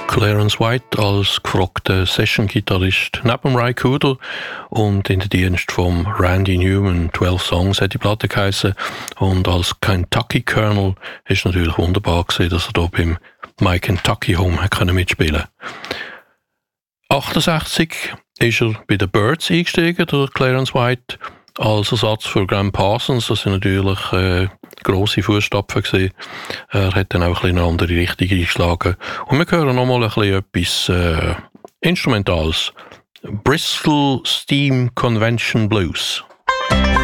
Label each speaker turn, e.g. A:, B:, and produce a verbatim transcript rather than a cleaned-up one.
A: Clarence White als gefragter Session-Gitarrist neben Ry Cooder und in den Dienst von Randy Newman. zwölf Songs hat die Platte geheissen. Und als Kentucky Colonel ist natürlich wunderbar gewesen, dass er da beim My Kentucky Home hat können mitspielen. achtundachtzig ist er bei den Byrds eingestiegen, der Clarence White, als Ersatz für Graham Parsons. Das sind natürlich äh, grosse Fußstapfen gewesen. Er hat dann auch ein bisschen eine andere Richtung eingeschlagen. Und wir hören nochmal ein bisschen etwas äh, Instrumentales. Bristol Steam Convention Blues.